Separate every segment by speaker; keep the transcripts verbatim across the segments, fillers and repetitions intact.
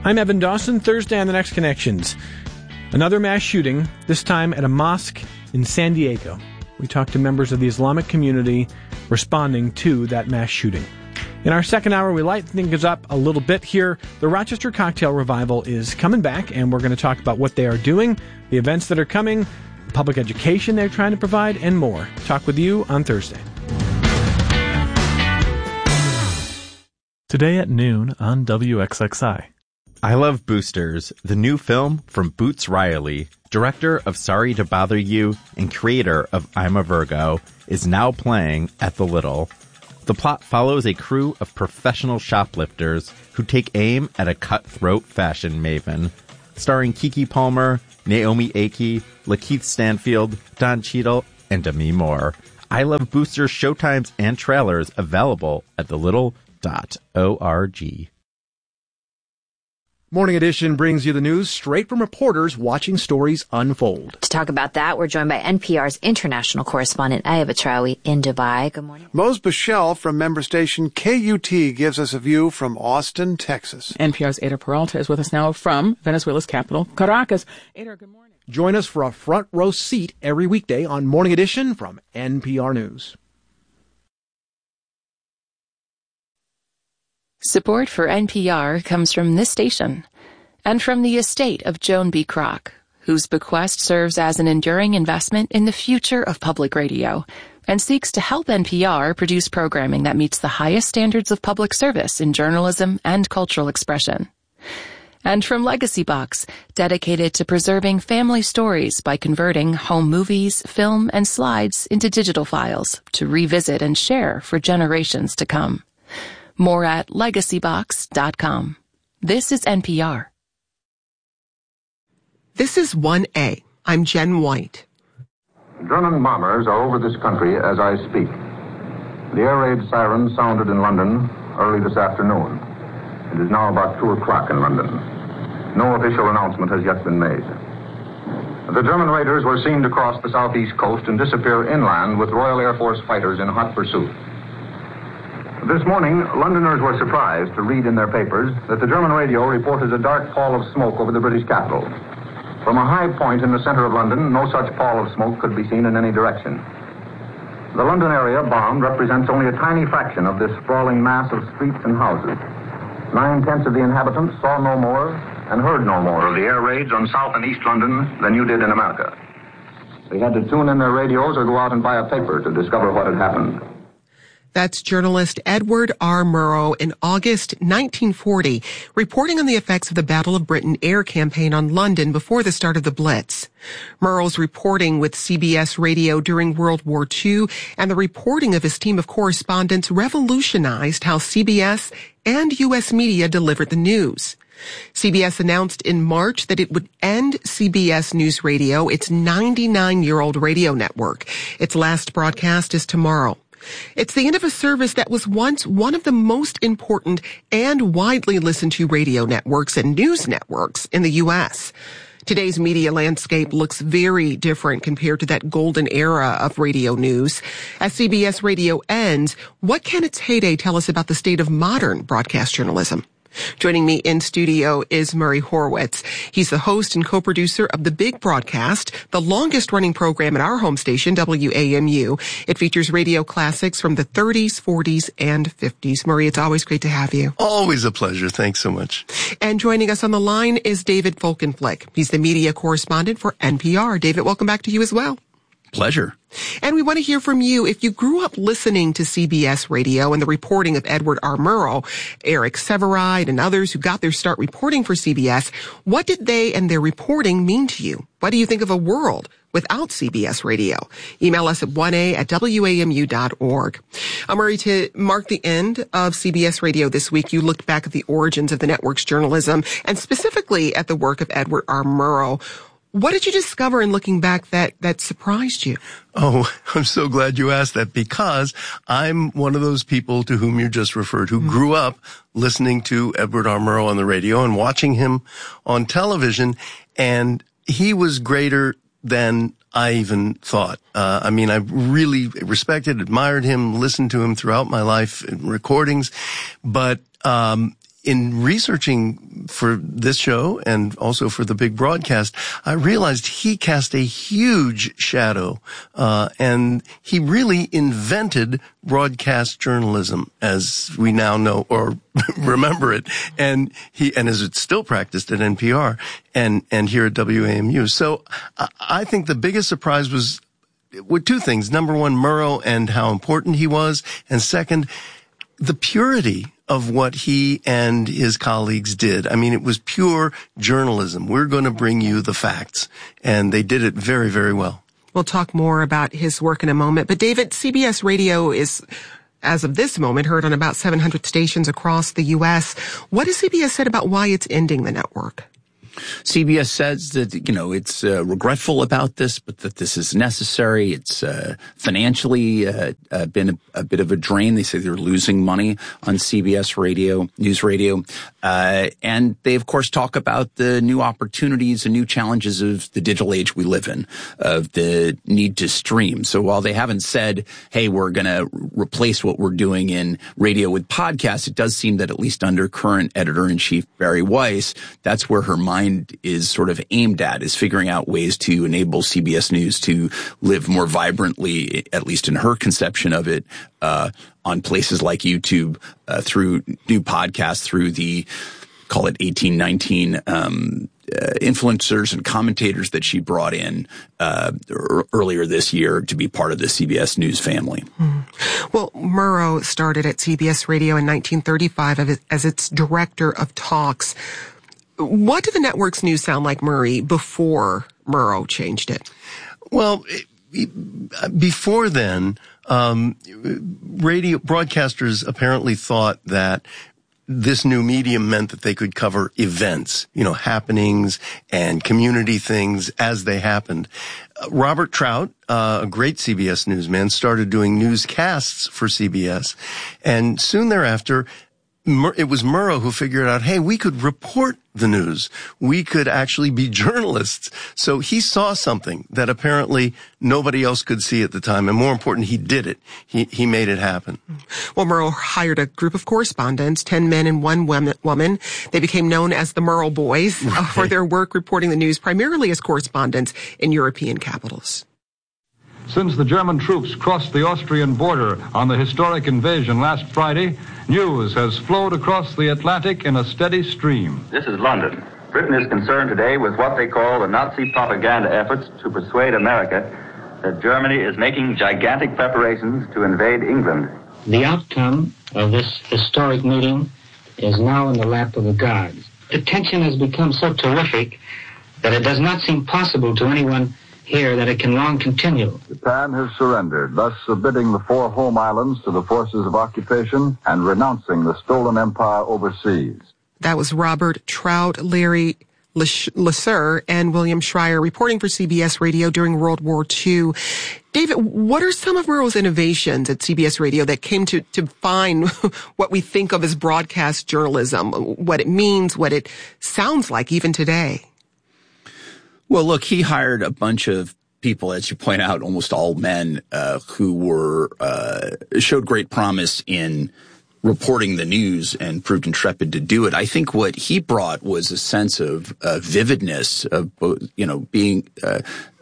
Speaker 1: I'm Evan Dawson. Thursday on The Next Connections. Another mass shooting, this time at a mosque in San Diego. We talked to members of the Islamic community responding to that mass shooting. In our second hour, we light things up a little bit here. The Rochester Cocktail Revival is coming back, and we're going to talk about what they are doing, the events that are coming, public education they're trying to provide, and more. Talk with you on Thursday.
Speaker 2: Today at noon on W X X I.
Speaker 3: I Love Boosters, the new film from Boots Riley, director of Sorry to Bother You and creator of I'm a Virgo, is now playing at the Little. The plot follows a crew of professional shoplifters who take aim at a cutthroat fashion maven. Starring Keke Palmer, Naomi Ackie, Lakeith Stanfield, Don Cheadle, and Demi Moore. I Love Boosters showtimes and trailers available at the little dot org.
Speaker 4: Morning Edition brings you the news straight from reporters watching stories unfold.
Speaker 5: To talk about that, we're joined by N P R's international correspondent, Aya Batrawi, in Dubai. Good morning.
Speaker 6: Mose Bichelle from member station K U T gives us a view from Austin, Texas.
Speaker 7: N P R's Ada Peralta is with us now from Venezuela's capital, Caracas. Ada, good morning.
Speaker 4: Join us for a front row seat every weekday on Morning Edition from N P R News.
Speaker 8: Support for N P R comes from this station and from the estate of Joan B. Kroc, whose bequest serves as an enduring investment in the future of public radio and seeks to help N P R produce programming that meets the highest standards of public service in journalism and cultural expression. And from Legacy Box, dedicated to preserving family stories by converting home movies, film, and slides into digital files to revisit and share for generations to come. More at legacy box dot com. This is N P R.
Speaker 9: This is one A. I'm Jen White.
Speaker 10: German bombers are over this country as I speak. The air raid siren sounded in London early this afternoon. It is now about two o'clock in London. No official announcement has yet been made. The German raiders were seen to cross the southeast coast and disappear inland with Royal Air Force fighters in hot pursuit. This morning, Londoners were surprised to read in their papers that the German radio reported a dark pall of smoke over the British capital. From a high point in the center of London, no such pall of smoke could be seen in any direction. The London area bombed represents only a tiny fraction of this sprawling mass of streets and houses. Nine-tenths of the inhabitants saw no more and heard no more of the air raids on South and East London than you did in America. They had to tune in their radios or go out and buy a paper to discover what had happened.
Speaker 9: That's journalist Edward R. Murrow in August nineteen forty, reporting on the effects of the Battle of Britain air campaign on London before the start of the Blitz. Murrow's reporting with C B S Radio during World War Two and the reporting of his team of correspondents revolutionized how C B S and U S media delivered the news. C B S announced in March that it would end C B S News Radio, its ninety-nine-year-old radio network. Its last broadcast is tomorrow. It's the end of a service that was once one of the most important and widely listened to radio networks and news networks in the U S. Today's media landscape looks very different compared to that golden era of radio news. As C B S Radio ends, what can its heyday tell us about the state of modern broadcast journalism? Joining me in studio is Murray Horwitz. He's the host and co-producer of The Big Broadcast, the longest-running program at our home station, W A M U. It features radio classics from the thirties, forties, and fifties. Murray, it's always great to have you.
Speaker 11: Always a pleasure. Thanks so much.
Speaker 9: And joining us on the line is David Folkenflik. He's the media correspondent for N P R. David, welcome back to you as well.
Speaker 11: Pleasure.
Speaker 9: And we want to hear from you. If you grew up listening to C B S Radio and the reporting of Edward R. Murrow, Eric Sevareid, and others who got their start reporting for C B S, what did they and their reporting mean to you? What do you think of a world without C B S Radio? Email us at one a at w a m u dot org. Uh, Murray, to mark the end of C B S Radio this week, you looked back at the origins of the network's journalism and specifically at the work of Edward R. Murrow. What did you discover in looking back that, that surprised you?
Speaker 11: Oh, I'm so glad you asked that because I'm one of those people to whom you just referred who mm-hmm. grew up listening to Edward R. Murrow on the radio and watching him on television, and he was greater than I even thought. Uh, I mean, I really respected, admired him, listened to him throughout my life in recordings, but um in researching for this show and also for the big broadcast, I realized he cast a huge shadow, uh, and he really invented broadcast journalism as we now know or remember it. And he, and as it's still practiced at N P R and, and here at W A M U. So I, I think the biggest surprise was with two things. Number one, Murrow and how important he was. And second, the purity of what he and his colleagues did. I mean, it was pure journalism. We're going to bring you the facts. And they did it very, very well.
Speaker 9: We'll talk more about his work in a moment. But David, C B S Radio is, as of this moment, heard on about seven hundred stations across the U S. What has C B S said about why it's ending the network?
Speaker 12: C B S says that, you know, it's uh, regretful about this, but that this is necessary. It's uh, financially uh, uh, been a, a bit of a drain. They say they're losing money on C B S Radio, News Radio. Uh, and they, of course, talk about the new opportunities and new challenges of the digital age we live in, of the need to stream. So while they haven't said, hey, we're going to replace what we're doing in radio with podcasts, it does seem that at least under current editor-in-chief Barry Weiss, that's where her mind is sort of aimed at, is figuring out ways to enable C B S News to live more vibrantly, at least in her conception of it, uh, on places like YouTube, uh, through new podcasts, through the, call it eighteen, nineteen, um, uh, influencers and commentators that she brought in, uh, er- earlier this year to be part of the C B S News family.
Speaker 9: Mm. Well, Murrow started at C B S Radio in nineteen thirty-five as its director of talks. What did the network's news sound like, Murray, before Murrow changed it?
Speaker 11: Well, it, it, before then, um, radio broadcasters apparently thought that this new medium meant that they could cover events, you know, happenings and community things as they happened. Uh, Robert Trout, uh, a great C B S newsman, started doing newscasts for C B S, and soon thereafter, it was Murrow who figured out, hey, we could report the news. We could actually be journalists. So he saw something that apparently nobody else could see at the time. And more important, he did it. He, he made it happen.
Speaker 9: Well, Murrow hired a group of correspondents, ten men and one woman. They became known as the Murrow Boys right. uh, for their work reporting the news, primarily as correspondents in European capitals.
Speaker 13: Since the German troops crossed the Austrian border on the historic invasion last Friday, news has flowed across the Atlantic in a steady stream.
Speaker 10: This is London. Britain is concerned today with what they call the Nazi propaganda efforts to persuade America that Germany is making gigantic preparations to invade England.
Speaker 14: The outcome of this historic meeting is now in the lap of the gods. The tension has become so terrific that it does not seem possible to anyone here that it can long continue.
Speaker 15: Japan has surrendered, thus submitting the four home islands to the forces of occupation and renouncing the stolen empire overseas.
Speaker 9: That was Robert Trout, Larry Lasser, and William Schreier reporting for C B S Radio during World War Two. David, what are some of Murrow's innovations at C B S Radio that came to, to define what we think of as broadcast journalism, what it means, what it sounds like even today?
Speaker 12: Well, look, he hired a bunch of people, as you point out, almost all men, uh, who were, uh, showed great promise in reporting the news and proved intrepid to do it. I think what he brought was a sense of, uh, vividness of, you know, being, uh,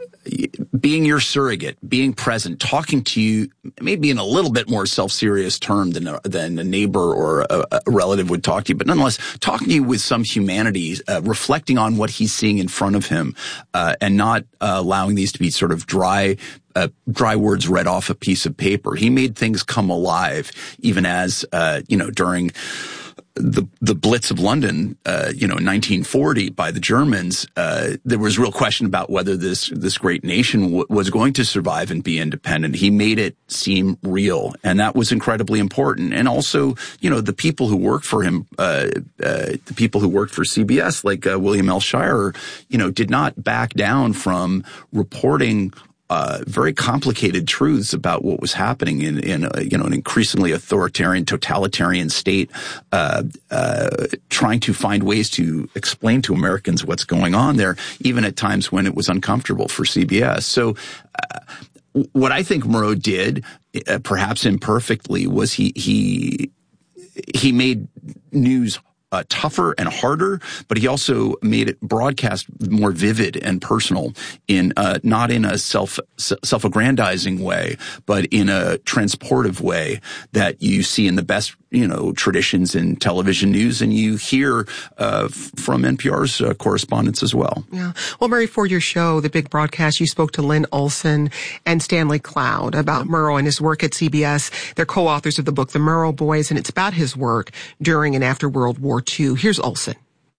Speaker 12: being your surrogate, being present, talking to you, maybe in a little bit more self-serious term than a, than a neighbor or a, a relative would talk to you, but nonetheless, talking to you with some humanity, uh, reflecting on what he's seeing in front of him, uh, and not uh, allowing these to be sort of dry, uh, dry words read off a piece of paper. He made things come alive, even as, uh, you know, during the the Blitz of London, uh, you know, in nineteen forty by the Germans, uh, there was real question about whether this this great nation w- was going to survive and be independent. He made it seem real, and that was incredibly important. And also, you know, the people who worked for him, uh, uh, the people who worked for C B S, like uh, William L. Shirer, you know, did not back down from reporting Uh, very complicated truths about what was happening in, in a, you know, an increasingly authoritarian, totalitarian state, uh, uh, trying to find ways to explain to Americans what's going on there, even at times when it was uncomfortable for C B S. So, uh, what I think Murrow did, uh, perhaps imperfectly, was he, he, he made news uh, tougher and harder, but he also made it broadcast more vivid and personal in uh, not in a self self-aggrandizing way, but in a transportive way that you see in the best, you know, traditions in television news, and you hear uh, from N P R's uh, correspondents as well.
Speaker 9: Yeah. Well, Murray, for your show, The Big Broadcast, you spoke to Lynn Olson and Stanley Cloud about Murrow and his work at C B S. They're co-authors of the book, The Murrow Boys, and it's about his work during and after World War Two. Here's Olson.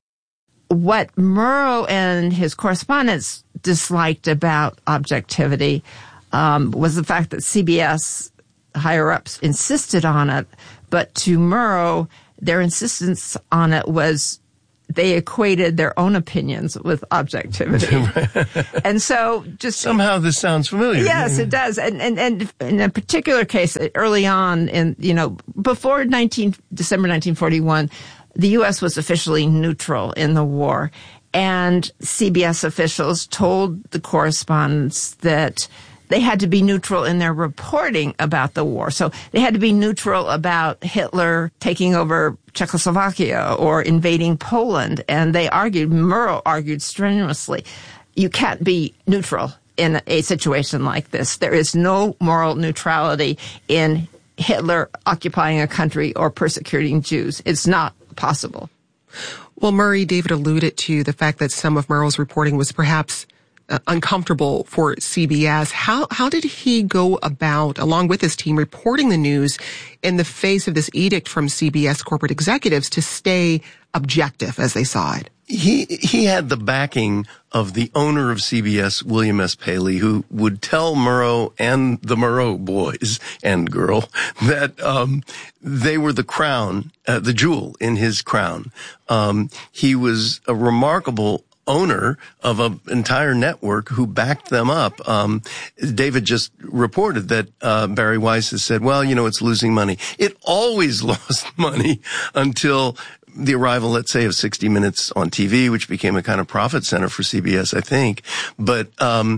Speaker 16: What Murrow and his correspondents disliked about objectivity um, was the fact that C B S higher-ups insisted on it, but to Murrow, their insistence on it was they equated their own opinions with objectivity. And so just...
Speaker 11: Somehow this sounds familiar.
Speaker 16: Yes, it does. And, and, and in a particular case, early on in, you know, before nineteen, December nineteen forty-one, the U S was officially neutral in the war. And C B S officials told the correspondents that they had to be neutral in their reporting about the war. So they had to be neutral about Hitler taking over Czechoslovakia or invading Poland. And they argued, Murrow argued strenuously, you can't be neutral in a situation like this. There is no moral neutrality in Hitler occupying a country or persecuting Jews. It's not possible.
Speaker 9: Well, Murray, David alluded to the fact that some of Murrow's reporting was perhaps Uh, uncomfortable for C B S. How how did he go about, along with his team, reporting the news in the face of this edict from C B S corporate executives to stay objective as they saw it?
Speaker 11: He he had the backing of the owner of C B S, William S. Paley, who would tell Murrow and the Murrow boys and girl that um they were the crown, uh, the jewel in his crown. Um he was a remarkable owner of an entire network who backed them up. Um, David just reported that uh, Barry Weiss has said, well, you know, it's losing money. It always lost money until the arrival, let's say, of sixty minutes on T V, which became a kind of profit center for C B S, I think. But um,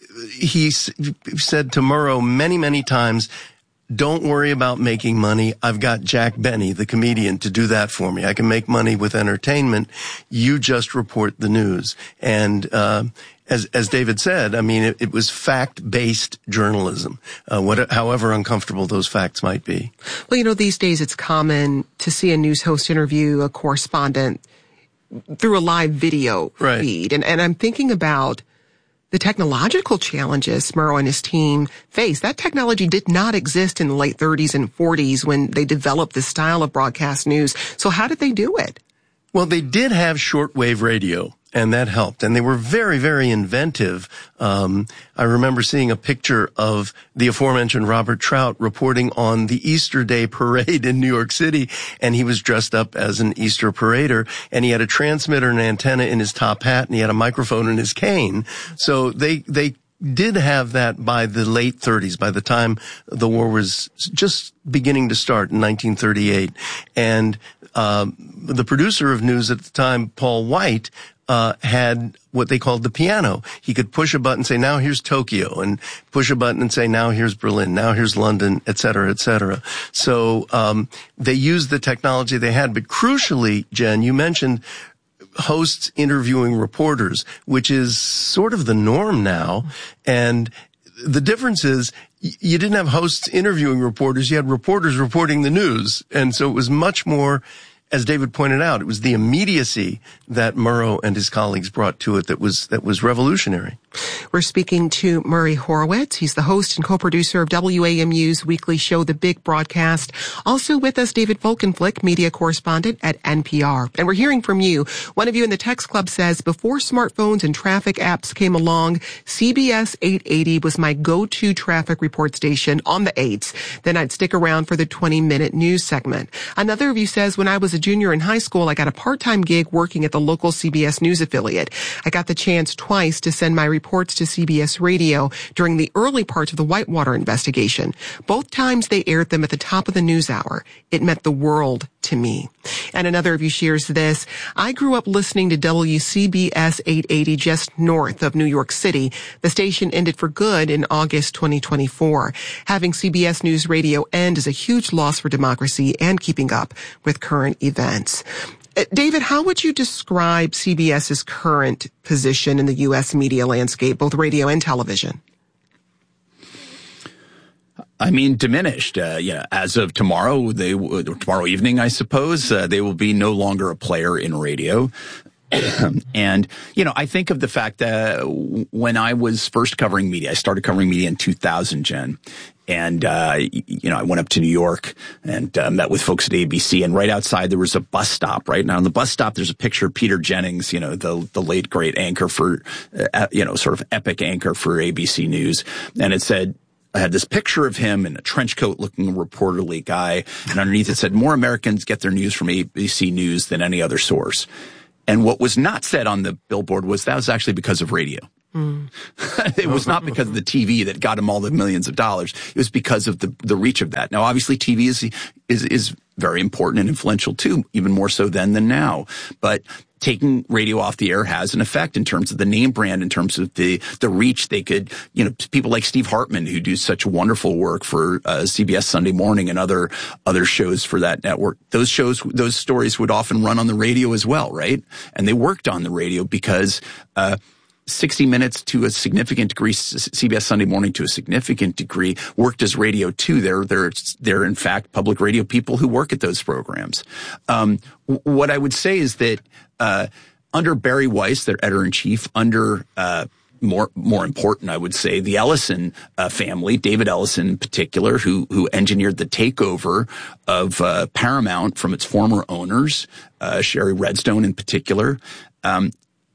Speaker 11: he s- said to Murrow many, many times, don't worry about making money. I've got Jack Benny, the comedian, to do that for me. I can make money with entertainment. You just report the news. And uh, as as David said, I mean, it, it was fact-based journalism, uh, what, however uncomfortable those facts might be.
Speaker 9: Well, you know, these days it's common to see a news host interview a correspondent through a live video
Speaker 11: right.
Speaker 9: feed. And, and I'm thinking about the technological challenges Murrow and his team faced. That technology did not exist in the late thirties and forties when they developed this style of broadcast news. So how did they do it?
Speaker 11: Well, they did have shortwave radio, and that helped. And they were very, very inventive. Um, I remember seeing a picture of the aforementioned Robert Trout reporting on the Easter Day parade in New York City, and he was dressed up as an Easter parader, and he had a transmitter and antenna in his top hat, and he had a microphone in his cane. So they, they did have that by the late thirties, by the time the war was just beginning to start in nineteen thirty-eight. And um, the producer of news at the time, Paul White, uh had what they called the piano. He could push a button and say, now here's Tokyo, and push a button and say, now here's Berlin, now here's London, et cetera, et cetera. So um they used the technology they had. But crucially, Jen, you mentioned hosts interviewing reporters, which is sort of the norm now. And the difference is you didn't have hosts interviewing reporters. You had reporters reporting the news. And so it was much more, as David pointed out, it was the immediacy that Murrow and his colleagues brought to it that was that was revolutionary.
Speaker 9: We're speaking to Murray Horowitz. He's the host and co-producer of W A M U's weekly show, The Big Broadcast. Also with us, David Volkenflick, media correspondent at N P R. And we're hearing from you. One of you in the text club says, before smartphones and traffic apps came along, C B S eight eighty was my go-to traffic report station on the eights. Then I'd stick around for the twenty-minute news segment. Another of you says, when I was a junior in high school, I got a part-time gig working at the local C B S News affiliate. I got the chance twice to send my reports to C B S Radio during the early parts of the Whitewater investigation. Both times they aired them at the top of the news hour. It meant the world to me. And another of you shares this. I grew up listening to W C B S eight eighty just north of New York City. The station ended for good in August twenty twenty-four. Having C B S News Radio end is a huge loss for democracy and keeping up with current events. Uh, David, how would you describe CBS's current position in the U S media landscape, both radio and television?
Speaker 12: I mean, diminished. Uh, yeah, as of tomorrow, they or tomorrow evening, I suppose, uh, they will be no longer a player in radio. And, you know, I think of the fact that when I was first covering media, I started covering media in two thousand, Jen. And, uh, you know, I went up to New York and uh, met with folks at A B C. And right outside, there was a bus stop, right? Now, on the bus stop, there's a picture of Peter Jennings, you know, the, the late great anchor for, uh, you know, sort of epic anchor for A B C News. And it said, I had this picture of him in a trench coat looking reporterly guy. And underneath it said, more Americans get their news from A B C News than any other source. And what was not said on the billboard was that was actually because of radio. Mm. It was not because of the T V that got him all the millions of dollars. It was because of the the reach of that. Now, obviously, T V is is is very important and influential too, even more so then than now. But taking radio off the air has an effect in terms of the name brand, in terms of the the reach they could, you know, people like Steve Hartman, who do such wonderful work for uh, C B S Sunday Morning and other other shows for that network. Those shows, those stories would often run on the radio as well, right? And they worked on the radio because uh sixty minutes to a significant degree, C B S Sunday Morning to a significant degree, worked as radio too. They're, they're, they're in fact public radio people who work at those programs. Um, what I would say is that, uh, under Barry Weiss, their editor-in-chief, under, uh, more, more important, I would say, the Ellison, uh, family, David Ellison in particular, who, who engineered the takeover of, uh, Paramount from its former owners, uh, Sherry Redstone in particular, um,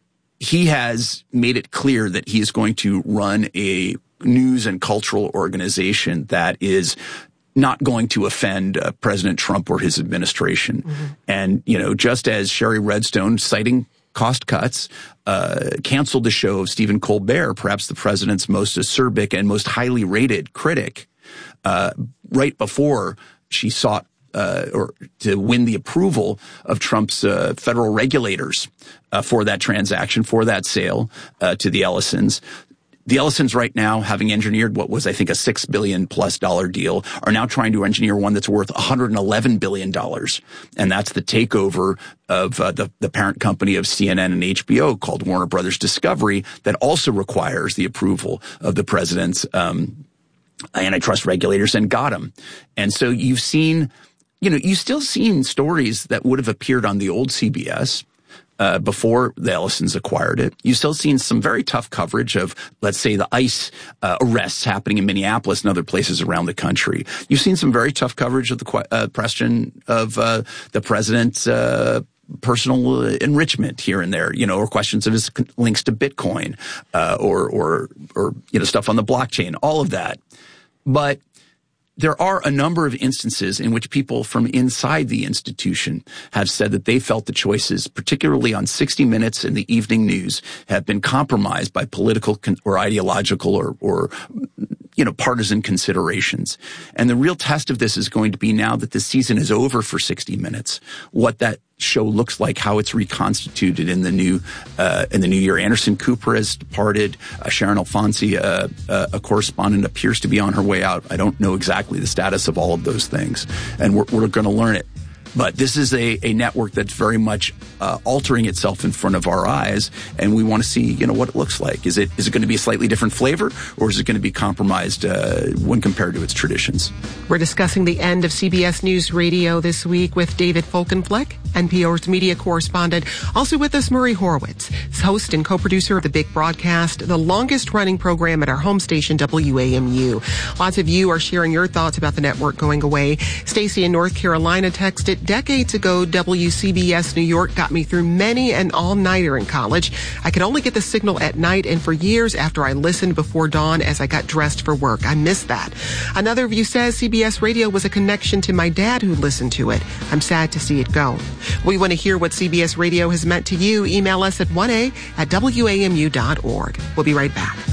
Speaker 12: he has made it clear that he is going to run a news and cultural organization that is not going to offend uh, President Trump or his administration. Mm-hmm. And, you know, just as Sherry Redstone, citing cost cuts, uh, canceled the show of Stephen Colbert, perhaps the president's most acerbic and most highly rated critic, uh, right before she sought Uh, or to win the approval of Trump's uh, federal regulators uh, for that transaction, for that sale uh, to the Ellisons. The Ellisons right now, having engineered what was, I think, a six billion plus dollar deal, are now trying to engineer one that's worth one hundred eleven billion dollars. And that's the takeover of uh, the, the parent company of C N N and H B O called Warner Brothers Discovery, that also requires the approval of the president's um, antitrust regulators, and got him. And so you've seen... You know, you've still seen stories that would have appeared on the old C B S uh, before the Ellisons acquired it. You've still seen some very tough coverage of, let's say, the ICE uh, arrests happening in Minneapolis and other places around the country. You've seen some very tough coverage of the uh, question of uh, the president's uh, personal enrichment here and there, you know, or questions of his links to Bitcoin uh, or, or, or, you know, stuff on the blockchain, all of that. But there are a number of instances in which people from inside the institution have said that they felt the choices, particularly on sixty minutes and the evening news, have been compromised by political con- or ideological or, or, you know, partisan considerations. And the real test of this is going to be, now that the season is over for sixty minutes, what that show looks like, how it's reconstituted in the new uh in the new year. Anderson Cooper has departed. Uh, Sharon Alfonsi, uh, uh, a correspondent, appears to be on her way out. I don't know exactly the status of all of those things, and we're, we're going to learn it. But this is a, a network that's very much uh, altering itself in front of our eyes, and we want to see, you know, what it looks like. Is it is it going to be a slightly different flavor, or is it going to be compromised uh, when compared to its traditions?
Speaker 9: We're discussing the end of C B S News Radio this week with David Folkenflik, N P R's media correspondent. Also with us, Murray Horowitz, host and co-producer of The Big Broadcast, the longest-running program at our home station, W A M U. Lots of you are sharing your thoughts about the network going away. Stacy in North Carolina texted, decades ago, W C B S New York got me through many an all-nighter in college. I could only get the signal at night, and for years after I listened before dawn as I got dressed for work. I miss that. Another view says C B S Radio was a connection to my dad who listened to it. I'm sad to see it go. We want to hear what C B S Radio has meant to you. Email us at one a at W A M U dot org. We'll be right back.